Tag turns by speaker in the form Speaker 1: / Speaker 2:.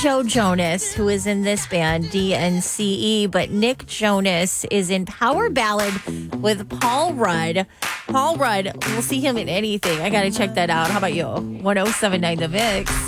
Speaker 1: Joe Jonas, who is in this band, DNCE, but Nick Jonas is in Power Ballad with Paul Rudd. Paul Rudd, we'll see him in anything. I got to check that out. How about you? 1079 The Mix.